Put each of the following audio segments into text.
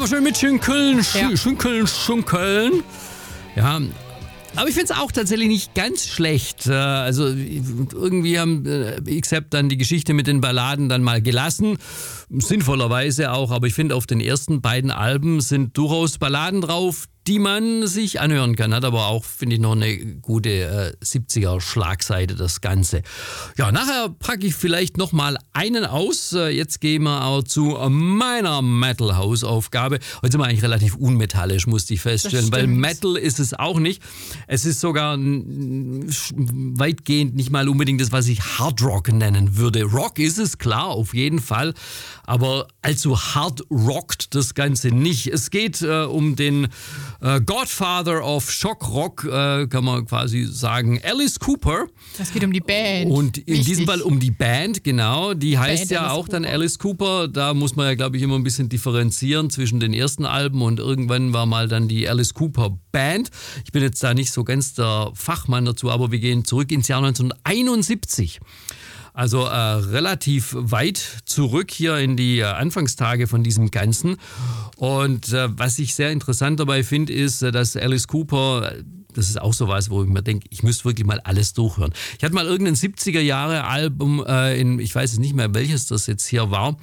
Aber schön mit Schunkeln, Ja. Schunkeln. Ja, aber ich finde es auch tatsächlich nicht ganz schlecht. Also irgendwie haben Accept dann die Geschichte mit den Balladen dann mal gelassen. Sinnvollerweise auch, aber ich finde auf den ersten beiden Alben sind durchaus Balladen drauf, die man sich anhören kann. Hat aber auch, finde ich, noch eine gute 70er-Schlagseite, das Ganze. Ja, nachher packe ich vielleicht noch mal einen aus. Jetzt gehen wir aber zu meiner Metal-Hausaufgabe. Heute sind wir eigentlich relativ unmetallisch, musste ich feststellen, weil Metal ist es auch nicht. Es ist sogar weitgehend nicht mal unbedingt das, was ich Hard Rock nennen würde. Rock ist es, klar, auf jeden Fall. Aber allzu hard rockt das Ganze nicht. Es geht um den Godfather of Shock Rock, kann man quasi sagen, Alice Cooper. Es geht um die Band. Und in diesem Fall um die Band, genau. Die heißt ja Alice auch dann Cooper. Alice Cooper. Da muss man ja, glaube ich, immer ein bisschen differenzieren zwischen den ersten Alben und irgendwann war mal dann die Alice Cooper Band. Ich bin jetzt da nicht so ganz der Fachmann dazu, aber wir gehen zurück ins Jahr 1971. Also relativ weit zurück hier in die Anfangstage von diesem Ganzen. Und was ich sehr interessant dabei finde, ist, dass Alice Cooper, das ist auch sowas, wo ich mir denke, ich müsste wirklich mal alles durchhören. Ich hatte mal irgendein 70er-Jahre-Album ich weiß jetzt nicht mehr, welches das jetzt hier war,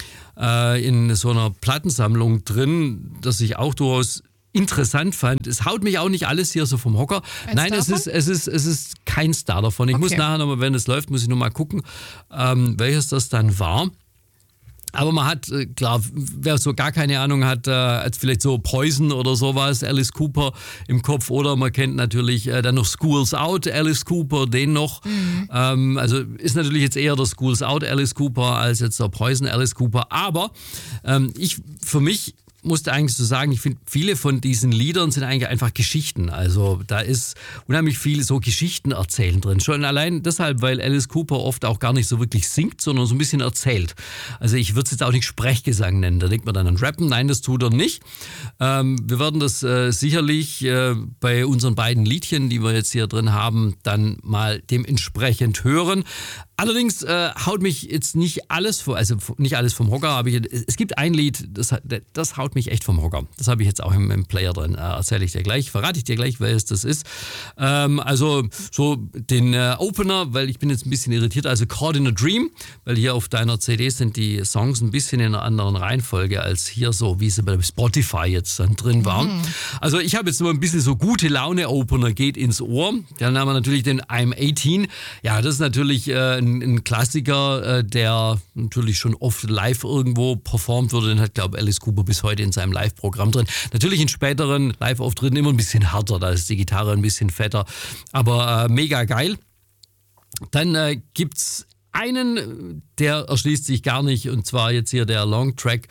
in so einer Plattensammlung drin, das ich auch durchaus interessant fand. Es haut mich auch nicht alles hier so vom Hocker. Nein, es ist kein Star davon. Ich muss nachher nochmal, wenn es läuft, muss ich nochmal gucken, welches das dann war. Aber man hat, klar, wer so gar keine Ahnung hat, als vielleicht so Poison oder sowas, Alice Cooper im Kopf, oder man kennt natürlich dann noch School's Out, Alice Cooper, den noch. Also ist natürlich jetzt eher der School's Out Alice Cooper als jetzt der Poison Alice Cooper. Aber für mich musste eigentlich so sagen, ich finde, viele von diesen Liedern sind eigentlich einfach Geschichten. Also da ist unheimlich viel so Geschichten erzählen drin. Schon allein deshalb, weil Alice Cooper oft auch gar nicht so wirklich singt, sondern so ein bisschen erzählt. Also ich würde es jetzt auch nicht Sprechgesang nennen. Da denkt man dann an Rappen. Nein, das tut er nicht. Wir werden das sicherlich bei unseren beiden Liedchen, die wir jetzt hier drin haben, dann mal dementsprechend hören. Allerdings haut mich jetzt nicht alles vom Hocker. Es gibt ein Lied, das haut mich echt vom Hocker. Das habe ich jetzt auch im Player drin. Verrate ich dir gleich, welches das ist. Also so den Opener, weil ich bin jetzt ein bisschen irritiert, also Caught in a Dream, weil hier auf deiner CD sind die Songs ein bisschen in einer anderen Reihenfolge als hier so, wie sie bei Spotify jetzt dann drin waren. Also ich habe jetzt nur ein bisschen so gute Laune Opener, geht ins Ohr. Dann haben wir natürlich den I'm 18. Ja, das ist natürlich ein Klassiker, der natürlich schon oft live irgendwo performt wurde. Den hat, glaube ich, Alice Cooper bis heute in seinem Live-Programm drin. Natürlich in späteren Live-Auftritten immer ein bisschen härter, da ist die Gitarre ein bisschen fetter, aber mega geil. Dann gibt's einen, der erschließt sich gar nicht, und zwar jetzt hier der Longtrack,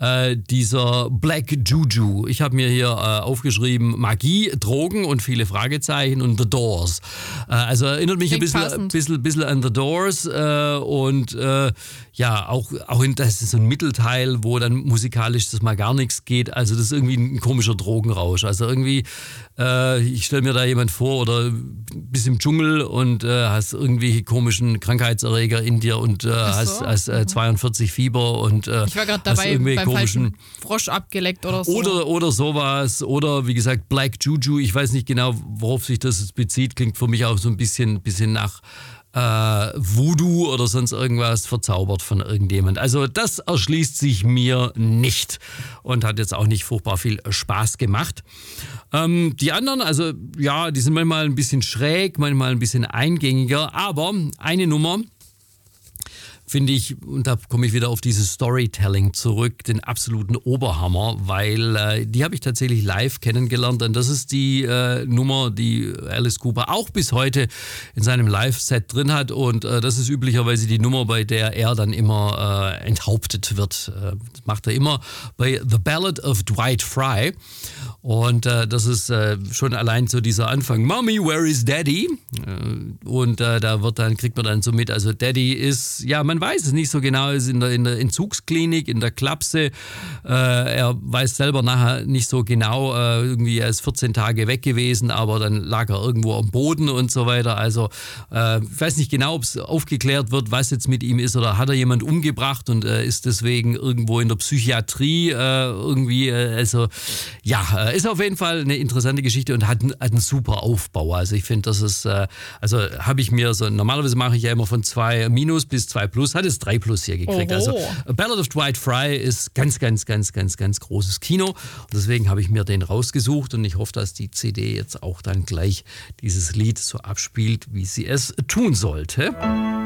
dieser Black Juju. Ich habe mir hier aufgeschrieben, Magie, Drogen und viele Fragezeichen und The Doors. Also erinnert mich ein bisschen an The Doors und ja, auch das ist so ein Mittelteil, wo dann musikalisch das mal gar nichts geht. Also das ist irgendwie ein komischer Drogenrausch. Also irgendwie, ich stelle mir da jemand vor oder bist im Dschungel und hast irgendwelche komischen Krankheitserreger in dir und hast 42 Fieber und ich war gerade dabei, beim falschen Frosch abgeleckt oder so. Oder sowas. Oder wie gesagt, Black Juju. Ich weiß nicht genau, worauf sich das jetzt bezieht. Klingt für mich auch so ein bisschen nach Voodoo oder sonst irgendwas, verzaubert von irgendjemand. Also das erschließt sich mir nicht und hat jetzt auch nicht furchtbar viel Spaß gemacht. Die anderen, also ja, die sind manchmal ein bisschen schräg, manchmal ein bisschen eingängiger, aber eine Nummer finde ich, und da komme ich wieder auf dieses Storytelling zurück, den absoluten Oberhammer, weil die habe ich tatsächlich live kennengelernt, und das ist die Nummer, die Alice Cooper auch bis heute in seinem Live-Set drin hat, und das ist üblicherweise die Nummer, bei der er dann immer enthauptet wird. Das macht er immer bei The Ballad of Dwight Fry, und das ist schon allein so dieser Anfang, Mommy, where is Daddy? Und da kriegt man dann so mit, also Daddy ist, ja, man man weiß es nicht so genau. Er ist in der Entzugsklinik, in der Klapse. Er weiß selber nachher nicht so genau. Irgendwie, er ist 14 Tage weg gewesen, aber dann lag er irgendwo am Boden und so weiter. Also ich weiß nicht genau, ob es aufgeklärt wird, was jetzt mit ihm ist, oder hat er jemand umgebracht und ist deswegen irgendwo in der Psychiatrie irgendwie. Also ja, ist auf jeden Fall eine interessante Geschichte und hat einen super Aufbau. Also ich finde, das ist, also habe ich mir so, normalerweise mache ich ja immer von 2 minus bis 2 plus, hat es 3 plus hier gekriegt. Oho. Also Ballad of Dwight Fry ist ganz großes Kino. Und deswegen habe ich mir den rausgesucht und ich hoffe, dass die CD jetzt auch dann gleich dieses Lied so abspielt, wie sie es tun sollte.